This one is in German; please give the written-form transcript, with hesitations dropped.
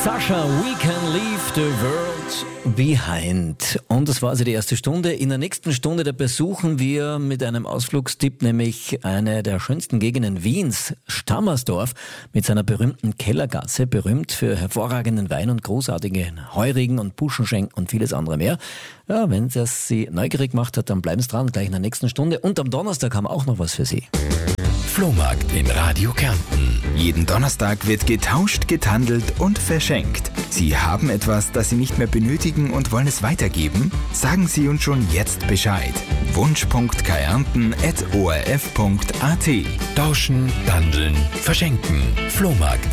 Sasha, We Can Leave the World Behind. Und das war also die erste Stunde. In der nächsten Stunde, da besuchen wir mit einem Ausflugstipp nämlich eine der schönsten Gegenden Wiens, Stammersdorf, mit seiner berühmten Kellergasse, berühmt für hervorragenden Wein und großartigen Heurigen und Buschenschenk und vieles andere mehr. Ja, wenn das Sie neugierig gemacht hat, dann bleiben Sie dran, gleich in der nächsten Stunde. Und am Donnerstag haben wir auch noch was für Sie. Flohmarkt in Radio Kärnten. Jeden Donnerstag wird getauscht, gethandelt und verschenkt. Sie haben etwas, das Sie nicht mehr benötigen und wollen es weitergeben? Sagen Sie uns schon jetzt Bescheid. Wunsch.kärnten@orf.at. Tauschen, handeln, verschenken. Flohmarkt